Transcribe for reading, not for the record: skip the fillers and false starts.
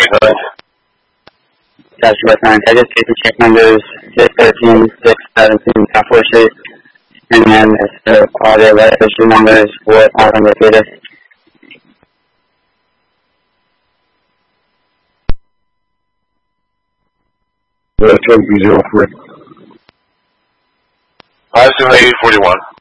hood. Gotcha, West 9. I just get the check numbers 613, 617, 4 and then all the registration numbers for 500 data. That's 03. 57841.